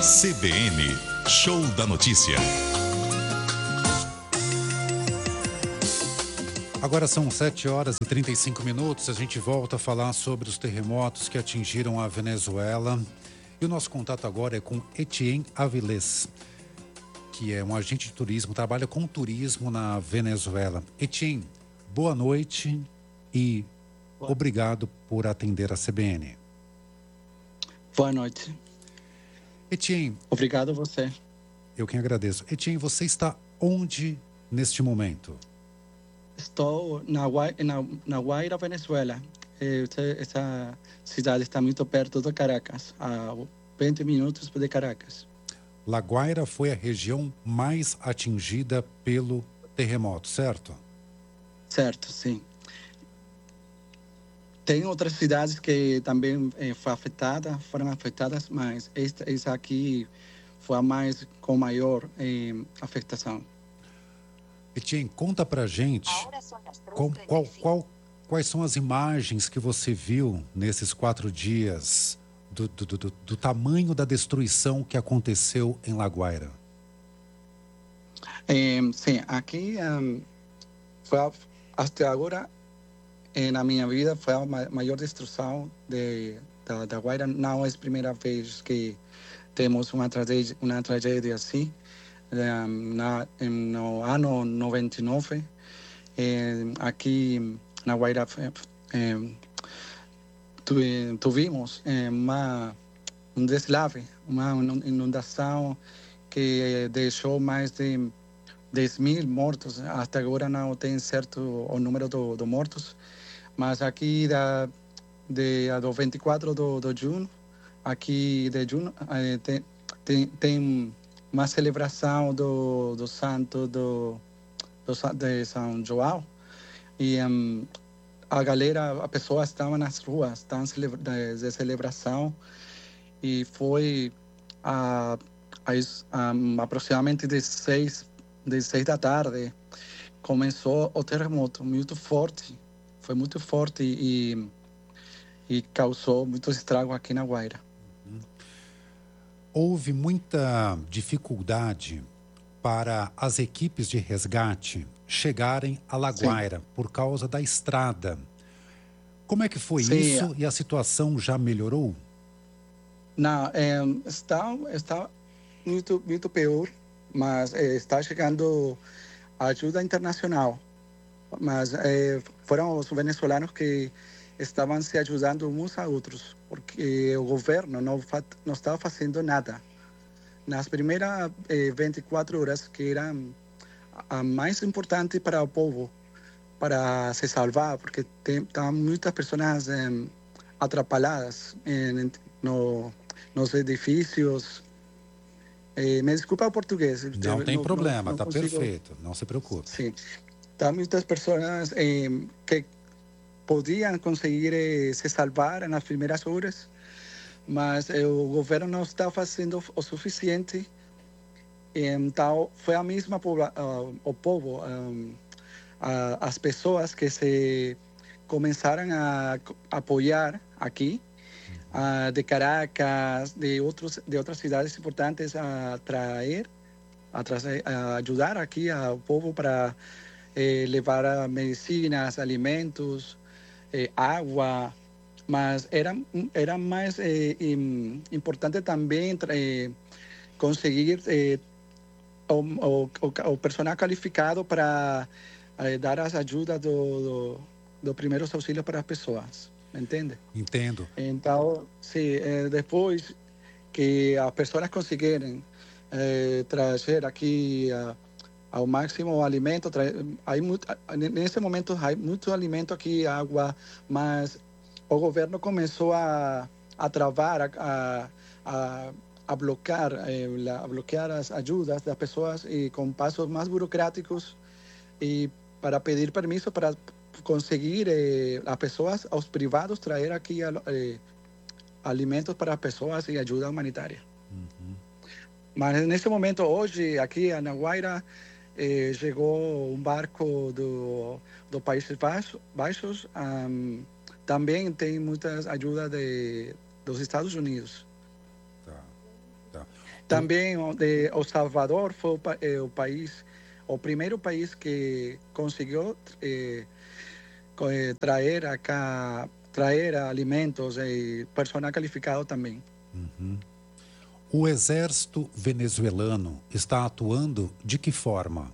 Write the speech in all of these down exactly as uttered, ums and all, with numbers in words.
C B N, Show da Notícia. Agora são sete horas e trinta e cinco minutos. A gente volta a falar sobre os terremotos que atingiram a Venezuela. E o nosso contato agora é com Etienne Avilés, que é um agente de turismo, trabalha com turismo na Venezuela. Etienne, boa noite e obrigado por atender a C B N. Boa noite. Etienne. Obrigado a você. Eu que agradeço. Etienne, você está onde neste momento? Estou na, na, na Guaira, Venezuela. Essa cidade está muito perto de Caracas, a vinte minutos de Caracas. La Guaira foi a região mais atingida pelo terremoto, certo? Certo, sim. Tem outras cidades que também eh, foram afetadas, foram afetadas, mas esta, essa aqui foi a mais com maior eh, afetação. Etienne, conta pra gente qual, qual, qual, quais são as imagens que você viu nesses quatro dias do, do, do, do tamanho da destruição que aconteceu em La Guaira. Eh, sim, aqui um, foi até agora na minha vida foi a maior destruição de, da, da Guaira. Não é a primeira vez que temos uma tragédia, uma tragédia assim. Na, no ano noventa e nove, eh, aqui na Guaira eh, tivemos eh, uma, um deslave, uma inundação que deixou mais de dez mil mortos. Até agora não tem certo o número de, de mortos, mas aqui da, de, do vinte e quatro de junho, aqui de junho, eh, tem, tem, tem uma celebração do, do santo do, do, de São João. E um, a galera, a pessoa estava nas ruas, estavam de, de celebração. E foi a, a, um, aproximadamente de seis, de seis da tarde, começou o terremoto muito forte. Foi muito forte e, e causou muito estrago aqui na Guaira. Houve muita dificuldade para as equipes de resgate chegarem a La Guaira por causa da estrada. Como é que foi Sim. isso e a situação já melhorou? Não, é, está, está muito, muito pior, mas é, está chegando ajuda internacional. Mas é, foram os venezuelanos que estavam se ajudando uns a outros, porque o governo não, não estava fazendo nada. Nas primeiras eh, vinte e quatro horas, que eram a mais importante para o povo, para se salvar, porque estavam muitas pessoas eh, atrapalhadas em, no, nos edifícios. Eh, me desculpa o português. Não tem não, problema, está perfeito, não se preocupe. Sim. Há muitas pessoas eh, que podiam conseguir eh, se salvar nas primeiras horas, mas eh, o governo não está fazendo o suficiente. Então, foi a mesma uh, o povo, um, uh, as pessoas que se começaram a apoiar aqui, uh, de Caracas, de, outros, de outras cidades importantes, a trazer, a, trazer, a ajudar aqui ao povo para Eh, levar medicinas, alimentos, eh, água, mas era, era mais eh, importante também eh, conseguir eh, o, o, o personal qualificado para eh, dar as ajudas do, do, do primeiros auxílios para as pessoas, entende? Entendo. Então, sim, eh, depois que as pessoas conseguirem eh, trazer aqui a ao máximo o alimento. Há muito, nesse momento há muito alimento aqui, água, mas o governo começou a, a travar, a, a, a, bloquear, a bloquear as ajudas das pessoas e com passos mais burocráticos e para pedir permiso para conseguir eh, as pessoas, aos privados, trazer aqui eh, alimentos para as pessoas e ajuda humanitária. Uhum. Mas nesse momento, hoje, aqui na Guaira, Eh, chegou um barco do, do Países Baixos. Um, também tem muitas ajudas de, dos Estados Unidos. Tá, tá. Também o de El Salvador foi o, pa- eh, o país, o primeiro país que conseguiu eh, co- eh, trazer acá, trazer alimentos e personal qualificado também. O exército venezuelano está atuando de que forma?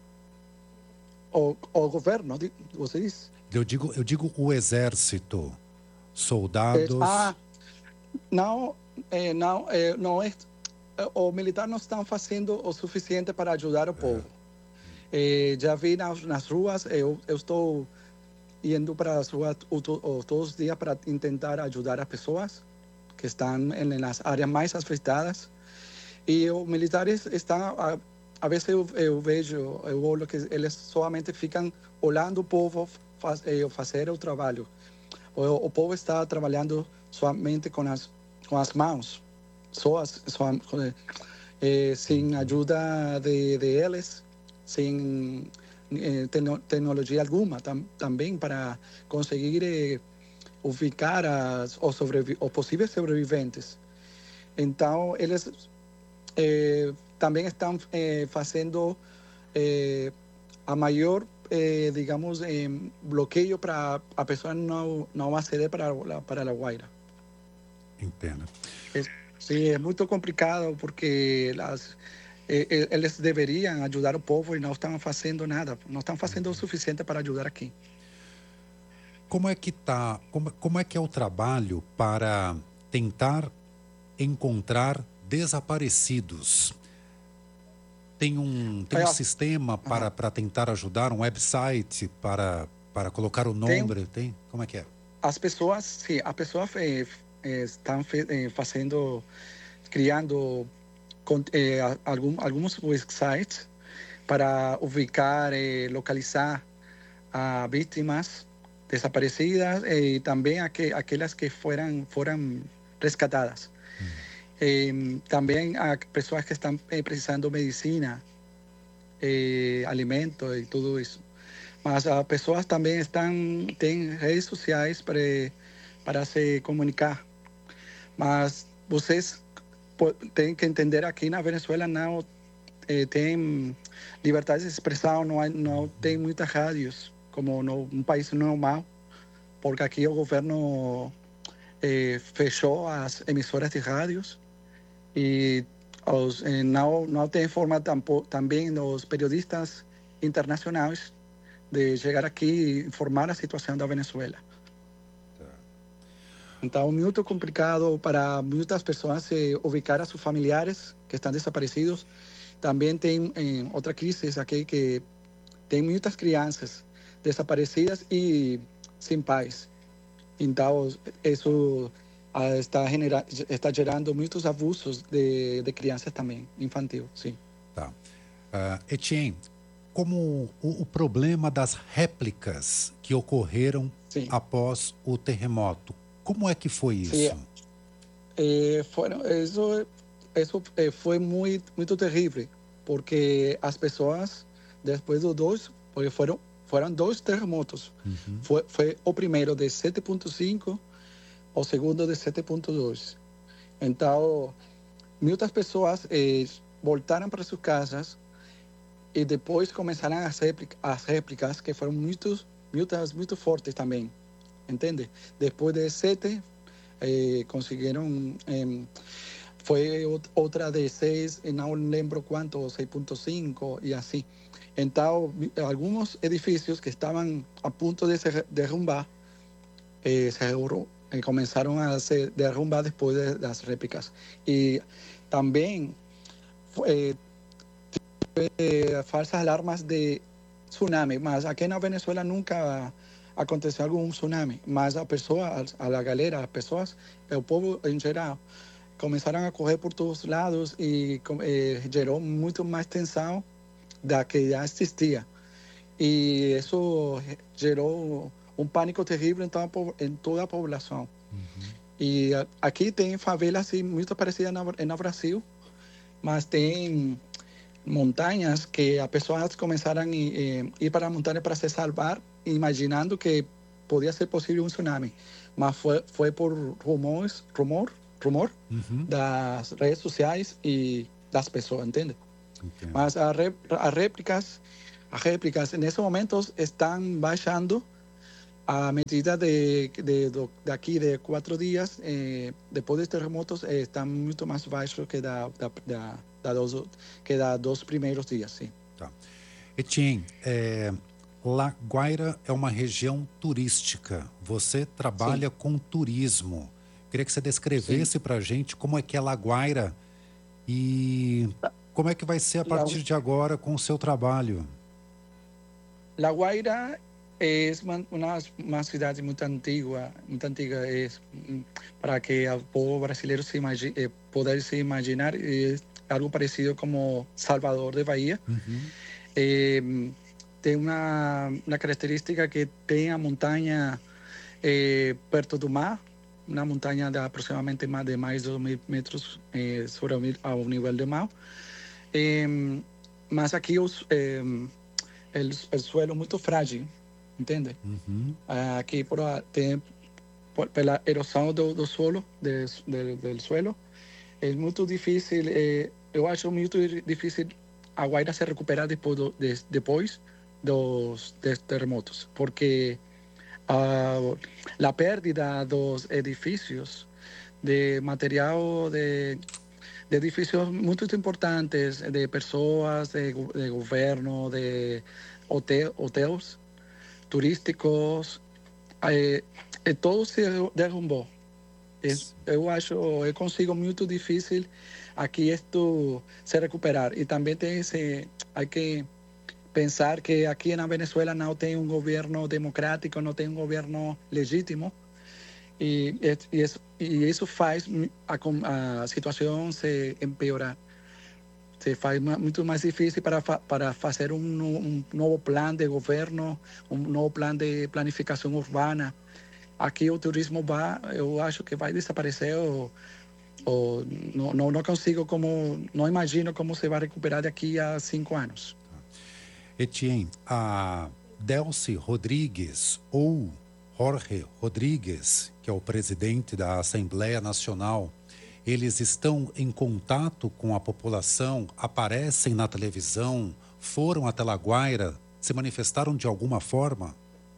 O, o governo, di- você diz? Eu digo, eu digo o exército, É, soldados. ah, não, é, não, é, não é, o militar não estão fazendo o suficiente para ajudar o povo. É, já vi nas, nas ruas, eu, eu estou indo para as ruas o- to- o- todos os dias para tentar ajudar as pessoas que estão em nas áreas mais afetadas. E os militares estão, a, a vezes eu, eu vejo, eu olho que eles somente ficam olhando o povo faz, eh, fazer o trabalho. O, o povo está trabalhando somente com as, com as mãos, só as, só, eh, sem ajuda de, de eles, sem eh, tecno, tecnologia alguma tam, também para conseguir eh, ubicar as, os, sobrevi os possíveis sobreviventes. Então, eles eh, também estão eh, fazendo eh, a maior, eh, digamos, eh, bloqueio para a pessoa não, não aceder para a, para a Guaira. Entendo. Es, sí, es muy complicado porque las, eh, eh, eles deveriam ajudar o povo e não estão fazendo nada, não estão fazendo o suficiente para ajudar aqui. Como é que tá? Como, como é que é o trabalho para tentar encontrar desaparecidos? Tem um, tem um É, sistema para, aham. para tentar ajudar, um website para, para colocar o Tem nome? Tem? Como é que é? as pessoas, sim, as pessoas eh, eh, estão fe, eh, fazendo, criando con, eh, algum, alguns websites para ubicar, eh, localizar a vítimas desaparecidas e eh, também aqu aquelas que foram, foram rescatadas. Eh, também a pessoas que estão eh, precisando medicina, eh, alimento e tudo isso. Mas as pessoas também estão, têm redes sociais para, para se comunicar. Mas vocês têm que entender aqui na Venezuela não eh, tem liberdade de expressão, não, há, não tem muitas rádios, como no, um país normal, porque aqui o governo eh, fechou as emissoras de rádios e os, eh, não, não tem forma tampo, também dos periodistas internacionais de chegar aqui e informar a situação da Venezuela. Então, muito complicado para muitas pessoas eh, ubicar a seus familiares que estão desaparecidos. Também tem eh, outra crise aqui que tem muitas crianças desaparecidas e sem pais. Então, isso ah, está, genera, está gerando muitos abusos de, de crianças também, infantil, sim. Tá. Uh, Etienne, como o, o problema das réplicas que ocorreram sim. após o terremoto, como é que foi isso? Sim. Eh, foram, isso isso eh, foi muito muito terrível, porque as pessoas depois dos dois, porque foram foram dois terremotos. Uhum. Foi, foi o primeiro de sete ponto cinco, o segundo de sete ponto dois. Então, muitas pessoas eh, voltaram para suas casas e depois começaram as réplicas, as réplicas que foram muito, muitas, muito fortes também, entende? Depois de sete, eh, conseguiram, eh, foi outra de seis, e não lembro quanto, seis ponto cinco e assim. Então, alguns edifícios que estavam a ponto de se derrumbar, eh, se eh, começaram a se derrumbar depois de, das réplicas. E também eh, eh, falsas alarmas de tsunami, mas aqui na Venezuela nunca aconteceu algum tsunami, mas a pessoa, a, a galera, as pessoas, o povo em geral, começaram a correr por todos os lados e eh, gerou muito mais tensão da que já existia. E isso gerou um pânico terrível em toda, em toda a população. Uhum. E aqui tem favelas assim, muito parecidas no Brasil, mas tem montanhas que as pessoas começaram a ir para a montanha para se salvar, imaginando que podia ser possível um tsunami. Mas foi, foi por rumores, rumor rumor Uhum. das redes sociais e das pessoas, entende? Entendo. Mas as ré- as réplicas, as réplicas nesse momento estão baixando a medida de, de, do- daqui de quatro dias, eh, depois dos terremotos, eh, está muito mais baixo que da, da, da, da dos, que da dos primeiros dias, sim. Tá. Etienne, é, La Guaira é uma região turística. Você trabalha com turismo. Queria que você descrevesse para a gente como é que é La Guaira e como é que vai ser a La- partir de agora com o seu trabalho. La Guaira es man- una, una ciudad muy antigua, muy antigua, es, mm, para que el pueblo brasileño se imagi- eh, poder se imaginar, es algo parecido como Salvador de Bahía. Uhum. Eh, Tiene una, una característica que tiene montaña eh, perto do mar, una montaña de aproximadamente más de más de dos mil metros eh, sobre el, al nivel del mar. Eh, Mas aqui os, eh, el, el suelo muito frágil, entende? Uhum. Ah, Aqui por a- tem por, pela erosão do, do solo, de, de, do suelo, é muito difícil. Eh, eu acho muito difícil a Guaira se recuperar depois, do, de, depois dos, dos terremotos, porque ah, a pérdida dos edifícios, de material de de edificios muy importantes, de personas, de, de gobierno, de hotel, hoteles turísticos, eh, eh, todo se derrumbou. Es, eu acho, eu consigo muito difícil aqui isto se recuperar. E também tem esse, há que pensar que aqui na Venezuela não tem um governo democrático, não tem um governo legítimo. E, e, isso, e isso faz a, a situação se empeorar. Se faz muito mais difícil para, para fazer um, um novo plano de governo, um novo plano de planificação urbana. Aqui o turismo vai, eu acho que vai desaparecer ou, ou não, não, não consigo como, não imagino como se vai recuperar daqui a cinco anos. Etienne, a Delcy Rodrigues ou Jorge Rodrigues, que é o presidente da Assembleia Nacional, eles estão em contato com a população, aparecem na televisão, foram até La Guaira, se manifestaram de alguma forma?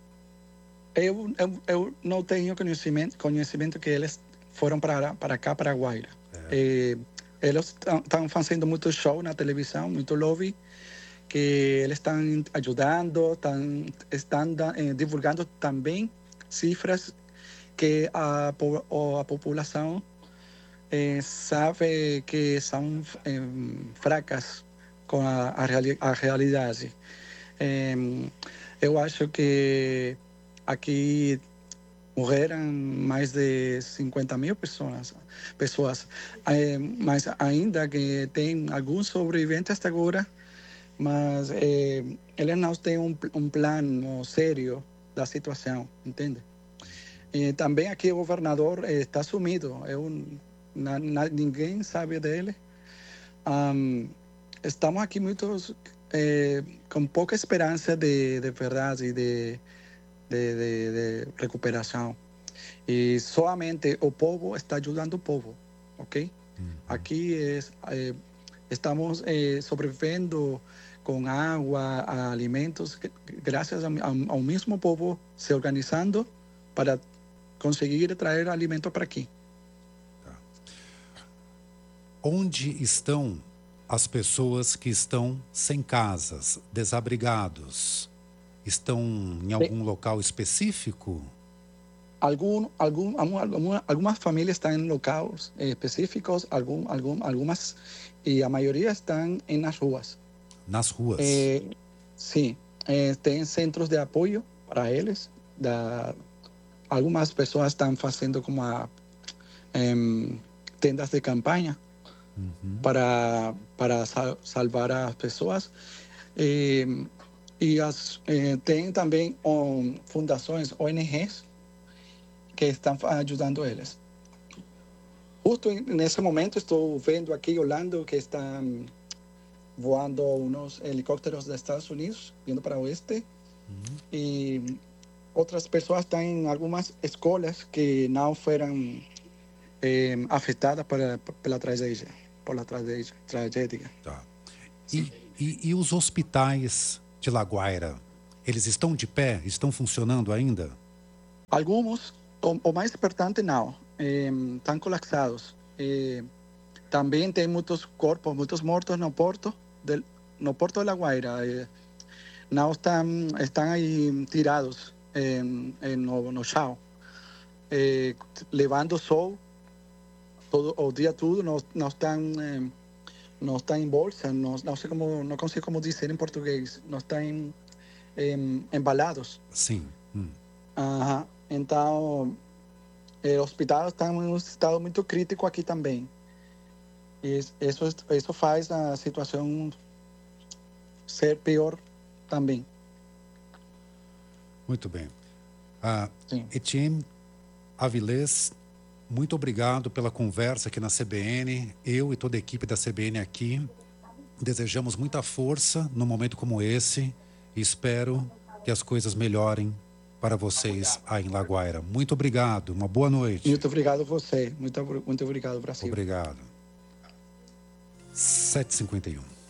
Eu, eu, eu não tenho conhecimento, conhecimento que eles foram para, para cá, para Guaira. É. Eh, eles estão fazendo muito show na televisão, muito lobby, que eles estão ajudando, estão, estão eh, divulgando também cifras que a, a população eh, sabe que são eh, fracas com a, a, reali a realidade. Eh, eu acho que aqui morreram mais de cinquenta mil pessoas, pessoas. Eh, mas ainda que tem alguns sobreviventes até agora, mas eh, eles não têm um, um plano sério da situação, entende? E também aqui o governador eh, está sumido, eu, na, na, ninguém sabe dele. Um, estamos aqui muitos eh, com pouca esperança de, de verdade e de, de, de, de recuperação. E somente o povo está ajudando o povo, ok? Uhum. Aqui é, é, estamos é, sobrevivendo com água, alimentos, graças ao, ao mesmo povo se organizando para conseguir trazer alimento para aqui. Tá. Onde estão as pessoas que estão sem casas, desabrigados? Estão em algum Sim. local específico? Algum, algum, alguma, algumas famílias estão em locais específicos, algum, algum, algumas, e a maioria estão nas ruas. Nas ruas? É, sim, é, tem centros de apoio para eles. Da, algumas pessoas estão fazendo como a, em, tendas de campanha uhum. para, para sal, salvar as pessoas. E, e as, é, tem também um, fundações, O N Gs, que estão ajudando eles. Justo nesse momento estou vendo aqui Orlando que estão voando uns helicópteros dos Estados Unidos, indo para o oeste, uhum. e outras pessoas estão em algumas escolas que não foram eh, afetada pela, pela tragédia, pela tragédia. tragédia. Tá. E, e, e os hospitais de La Guaira, eles estão de pé? Estão funcionando ainda? Alguns, o, o mais importante não, eh, estão colapsados. Eh, também tem muitos corpos, muitos mortos no porto, del, no porto de La Guaira. Eh, não estão, estão aí tirados em, em, no, no chão, eh, levando sol todo o dia todo, não, não estão eh, não estão em bolsa, não, não sei como, não consigo como dizer em português, não estão eh, embalados. Sim. Hum. Uhum. Então, eh, os hospitais estão em um estado muito crítico aqui também. E isso, isso faz a situação ser pior também. Muito bem. Ah, Etienne Avilés, muito obrigado pela conversa aqui na C B N. Eu e toda a equipe da C B N aqui desejamos muita força num momento como esse e espero que as coisas melhorem para vocês aí em La Guaira. Muito obrigado, uma boa noite. Muito obrigado a você. Muito, muito obrigado, Brasil. Obrigado. sete e cinquenta e um.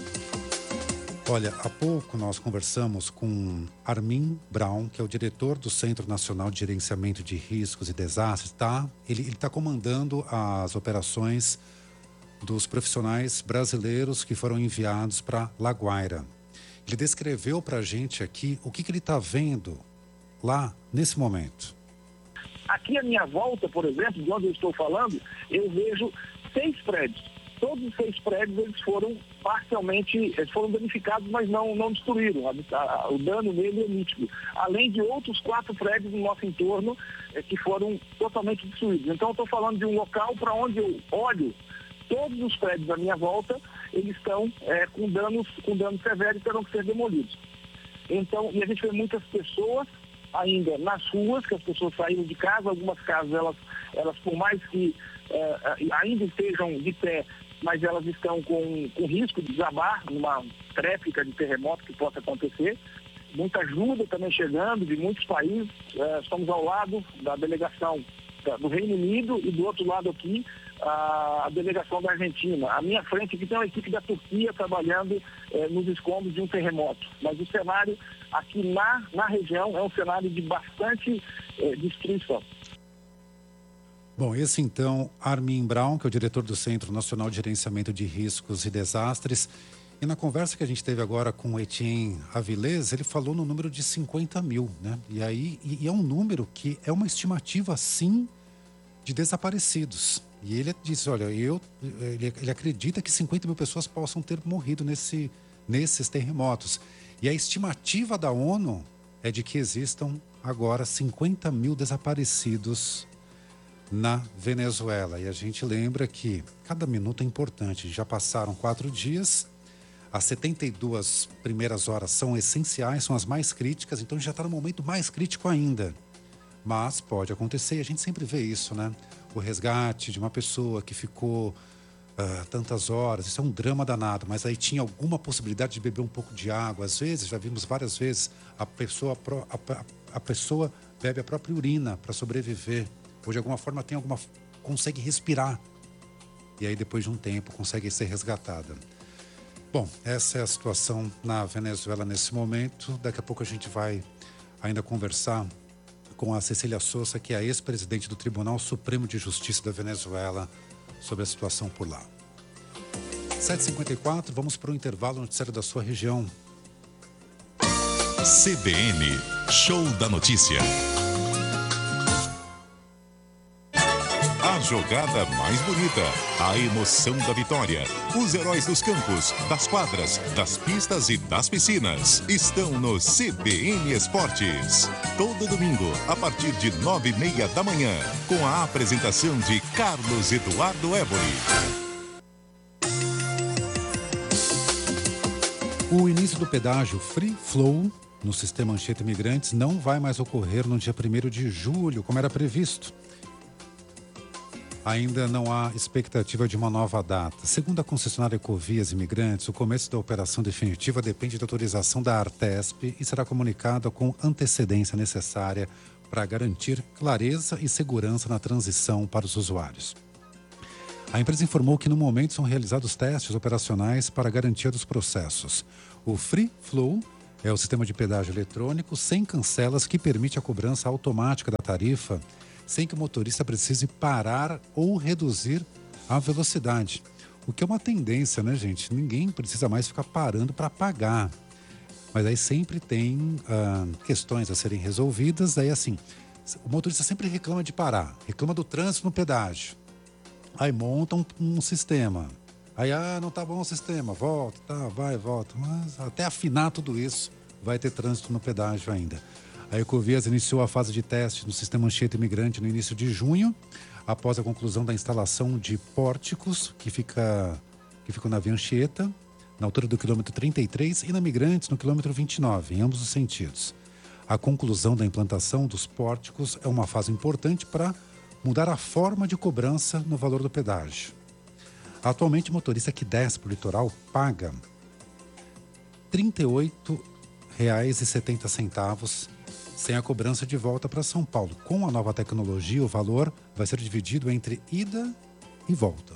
Olha, há pouco nós conversamos com Armin Brown, que é o diretor do Centro Nacional de Gerenciamento de Riscos e Desastres. Tá? Ele está comandando as operações dos profissionais brasileiros que foram enviados para La Guaira. Ele descreveu para a gente aqui o que, que ele está vendo lá nesse momento. Aqui à minha volta, por exemplo, de onde eu estou falando, eu vejo seis prédios. Todos os seis prédios eles foram parcialmente, eles foram danificados, mas não, não destruíram. A, a, o dano nele é nítido. Além de outros quatro prédios no nosso entorno é, que foram totalmente destruídos. Então, eu estou falando de um local para onde eu olho, todos os prédios à minha volta, eles estão é, com danos, com danos severos e terão que ser demolidos. Então, e a gente vê muitas pessoas ainda nas ruas, que as pessoas saíram de casa, algumas casas, elas, elas por mais que é, ainda estejam de pé, mas elas estão com, com risco de desabar numa tréplica de terremoto que possa acontecer. Muita ajuda também chegando de muitos países. É, estamos ao lado da delegação da, do Reino Unido e do outro lado aqui a, a delegação da Argentina. À minha frente aqui tem uma equipe da Turquia trabalhando é, nos escombros de um terremoto. Mas o cenário aqui na, na região é um cenário de bastante é, destruição. Bom, esse então, Armin Brown, que é o diretor do Centro Nacional de Gerenciamento de Riscos e Desastres. E na conversa que a gente teve agora com o Etienne Avilés, ele falou no número de cinquenta mil, né? E aí, e é um número que é uma estimativa, sim, de desaparecidos. E ele disse, olha, eu, ele, ele acredita que cinquenta mil pessoas possam ter morrido nesse, nesses terremotos. E a estimativa da ONU é de que existam agora cinquenta mil desaparecidos na Venezuela. E a gente lembra que cada minuto é importante. Já passaram quatro dias, as setenta e duas primeiras horas são essenciais, são as mais críticas, então já está no momento mais crítico ainda. Mas pode acontecer, a gente sempre vê isso, né? O resgate de uma pessoa que ficou uh, tantas horas, isso é um drama danado, mas aí tinha alguma possibilidade de beber um pouco de água. Às vezes, já vimos várias vezes, a pessoa, a, a pessoa bebe a própria urina para sobreviver. Ou de alguma forma tem alguma, consegue respirar. E aí depois de um tempo consegue ser resgatada. Bom, essa é a situação na Venezuela nesse momento. Daqui a pouco a gente vai ainda conversar com a Cecília Souza, que é a ex-presidente do Tribunal Supremo de Justiça da Venezuela, sobre a situação por lá. sete e cinquenta e quatro, vamos para o intervalo noticiário da sua região. C B N, Show da Notícia. A jogada mais bonita, a emoção da vitória, os heróis dos campos, das quadras, das pistas e das piscinas estão no C B N Esportes. Todo domingo, a partir de nove e meia da manhã, com a apresentação de Carlos Eduardo Ébori. O início do pedágio Free Flow no sistema Anchieta Imigrantes não vai mais ocorrer no dia primeiro de julho, como era previsto. Ainda não há expectativa de uma nova data. Segundo a concessionária Ecovias Imigrantes, o começo da operação definitiva depende da autorização da Artesp e será comunicada com antecedência necessária para garantir clareza e segurança na transição para os usuários. A empresa informou que no momento são realizados testes operacionais para garantia dos processos. O Free Flow é o sistema de pedágio eletrônico sem cancelas que permite a cobrança automática da tarifa sem que o motorista precise parar ou reduzir a velocidade. O que é uma tendência, né, gente? Ninguém precisa mais ficar parando para pagar. Mas aí sempre tem ah, questões a serem resolvidas. Daí, assim, o motorista sempre reclama de parar, reclama do trânsito no pedágio. Aí monta um, um sistema. Aí, ah, não tá bom o sistema, volta, tá, vai, volta. Mas até afinar tudo isso, vai ter trânsito no pedágio ainda. A Ecovias iniciou a fase de teste no sistema Anchieta Imigrante no início de junho, após a conclusão da instalação de pórticos, que, fica, que ficam na Via Anchieta, na altura do quilômetro trinta e três, e na Migrantes, no quilômetro vinte e nove, em ambos os sentidos. A conclusão da implantação dos pórticos é uma fase importante para mudar a forma de cobrança no valor do pedágio. Atualmente, o motorista que desce para o litoral paga trinta e oito reais e setenta centavos sem a cobrança de volta para São Paulo. Com a nova tecnologia, o valor vai ser dividido entre ida e volta.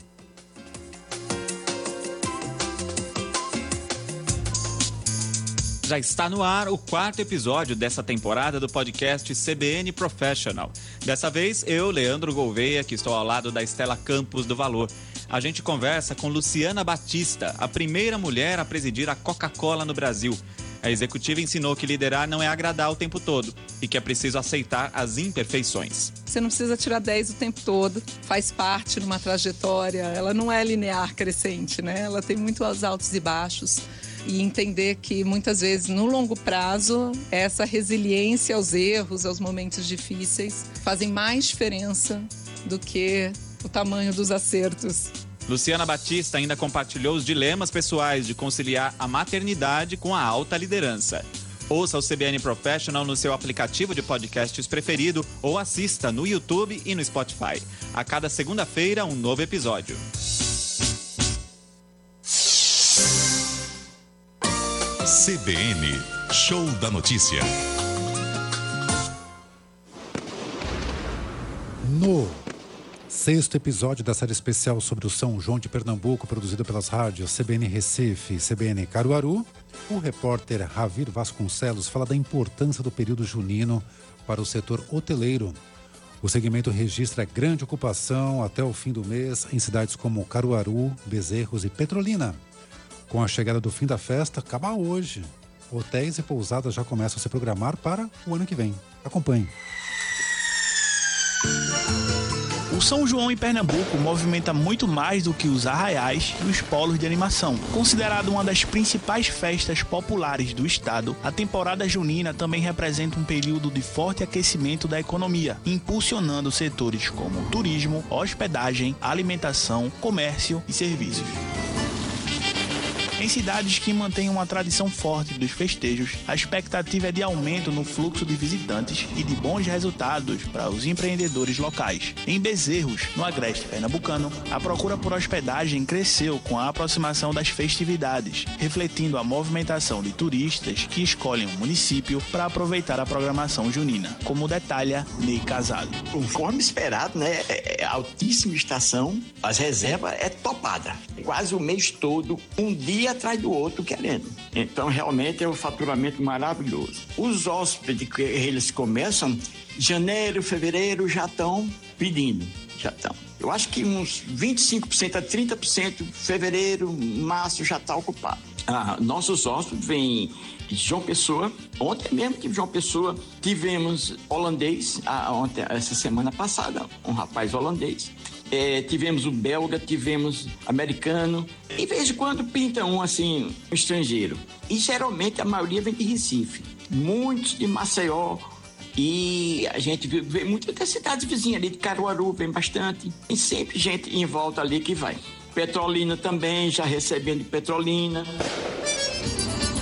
Já está no ar o quarto episódio dessa temporada do podcast C B N Professional. Dessa vez, eu, Leandro Gouveia, que estou ao lado da Estela Campos do Valor. A gente conversa com Luciana Batista, a primeira mulher a presidir a Coca-Cola no Brasil. A executiva ensinou que liderar não é agradar o tempo todo e que é preciso aceitar as imperfeições. Você não precisa tirar dez o tempo todo, faz parte de uma trajetória, ela não é linear crescente, né? Ela tem muitos altos e baixos. E entender que muitas vezes no longo prazo essa resiliência aos erros, aos momentos difíceis fazem mais diferença do que o tamanho dos acertos. Luciana Batista ainda compartilhou os dilemas pessoais de conciliar a maternidade com a alta liderança. Ouça o C B N Professional no seu aplicativo de podcasts preferido ou assista no YouTube e no Spotify. A cada segunda-feira, um novo episódio. C B N Show da Notícia. No sexto episódio da série especial sobre o São João de Pernambuco, produzido pelas rádios C B N Recife e C B N Caruaru, o repórter Ravir Vasconcelos fala da importância do período junino para o setor hoteleiro. O segmento registra grande ocupação até o fim do mês em cidades como Caruaru, Bezerros e Petrolina. Com a chegada do fim da festa, acaba hoje. Hotéis e pousadas já começam a se programar para o ano que vem. Acompanhe. O São João em Pernambuco movimenta muito mais do que os arraiais e os polos de animação. Considerado uma das principais festas populares do estado, a temporada junina também representa um período de forte aquecimento da economia, impulsionando setores como turismo, hospedagem, alimentação, comércio e serviços. Em cidades que mantêm uma tradição forte dos festejos, a expectativa é de aumento no fluxo de visitantes e de bons resultados para os empreendedores locais. Em Bezerros, no agreste pernambucano, a procura por hospedagem cresceu com a aproximação das festividades, refletindo a movimentação de turistas que escolhem o município para aproveitar a programação junina, como detalha Ney Casado. Conforme esperado, né, é altíssima estação, as reservas é topada, quase o mês todo, um dia atrás do outro querendo. Então, realmente é um faturamento maravilhoso. Os hóspedes, que eles começam, janeiro, fevereiro, já estão pedindo, já estão. Eu acho que uns vinte e cinco por cento a trinta por cento, fevereiro, março, já está ocupado. Ah, nossos hóspedes vêm de João Pessoa. Ontem mesmo tive João Pessoa, tivemos holandês, ah, ontem, essa semana passada, um rapaz holandês. É, tivemos o belga, tivemos americano, e de vez em quando pinta um assim, um estrangeiro. E geralmente a maioria vem de Recife, muitos de Maceió, e a gente vê, vê muitas das cidades vizinhas ali, de Caruaru vem bastante, tem sempre gente em volta ali que vai. Petrolina também, já recebendo de Petrolina.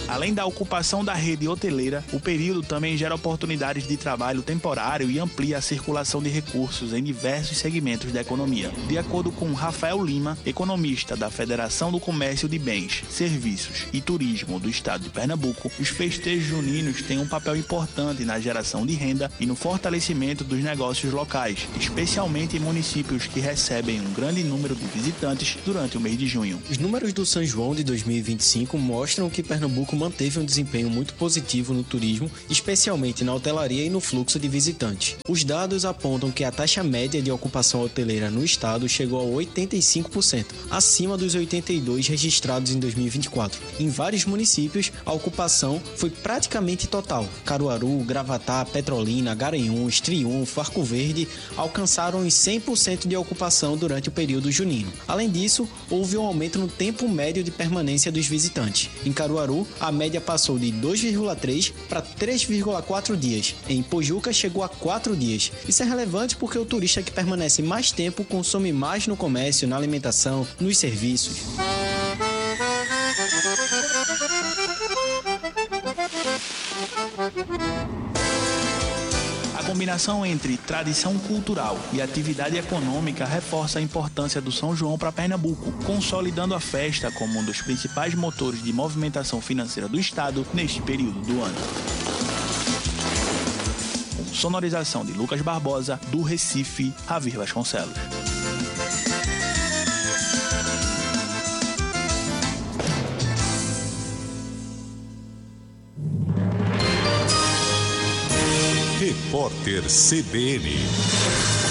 Além da ocupação da rede hoteleira, o período também gera oportunidades de trabalho temporário e amplia a circulação de recursos em diversos segmentos da economia. De acordo com Rafael Lima, economista da Federação do Comércio de Bens, Serviços e Turismo do Estado de Pernambuco, os festejos juninos têm um papel importante na geração de renda e no fortalecimento dos negócios locais, especialmente em municípios que recebem um grande número de visitantes durante o mês de junho. Os números do São João de dois mil e vinte e cinco mostram que Pernambuco manteve um desempenho muito positivo no turismo, especialmente na hotelaria e no fluxo de visitantes. Os dados apontam que a taxa média de ocupação hoteleira no estado chegou a oitenta e cinco por cento, acima dos oitenta e dois por cento registrados em dois mil e vinte e quatro. Em vários municípios, a ocupação foi praticamente total. Caruaru, Gravatá, Petrolina, Garanhuns, Triunfo, Arco Verde alcançaram os cem por cento de ocupação durante o período junino. Além disso, houve um aumento no tempo médio de permanência dos visitantes. Em Caruaru, a média passou de dois vírgula três para três vírgula quatro dias. Em Pojuca, chegou a quatro dias. Isso é relevante porque o turista que permanece mais tempo consome mais no comércio, na alimentação, nos serviços. A combinação entre tradição cultural e atividade econômica reforça a importância do São João para Pernambuco, consolidando a festa como um dos principais motores de movimentação financeira do estado neste período do ano. Com sonorização de Lucas Barbosa, do Recife, Ravir Vasconcelos. Repórter C B N.